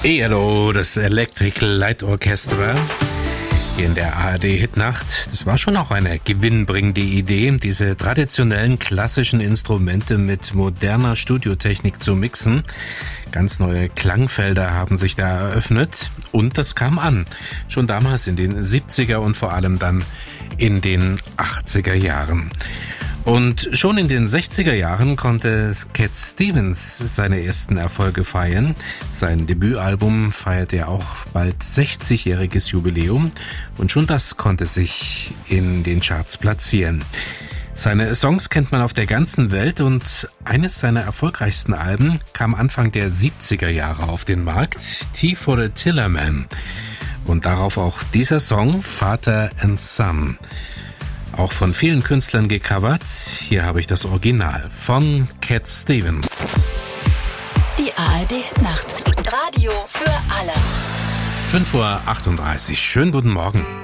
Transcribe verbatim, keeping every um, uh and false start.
E L O, das Electric Light Orchestra, hier in der A R D-Hitnacht. Das war schon auch eine gewinnbringende Idee, diese traditionellen klassischen Instrumente mit moderner Studiotechnik zu mixen. Ganz neue Klangfelder haben sich da eröffnet und das kam an. Schon damals in den siebziger und vor allem dann in den achtziger Jahren. Und schon in den sechziger Jahren konnte Cat Stevens seine ersten Erfolge feiern. Sein Debütalbum feiert ja auch bald sechzigjähriges Jubiläum und schon das konnte sich in den Charts platzieren. Seine Songs kennt man auf der ganzen Welt und eines seiner erfolgreichsten Alben kam Anfang der siebziger Jahre auf den Markt, Tea for the Tillerman. Und darauf auch dieser Song, Father and Son. Auch von vielen Künstlern gecovert. Hier habe ich das Original von Cat Stevens. Die A R D-Nacht. Radio für alle. fünf Uhr achtunddreißig. Schönen guten Morgen.